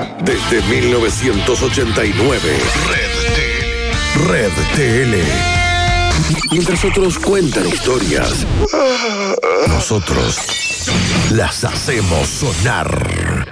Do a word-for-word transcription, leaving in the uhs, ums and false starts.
Desde mil novecientos ochenta y nueve. Red T L. Red T L. Mientras otros cuentan historias, nosotros las hacemos sonar.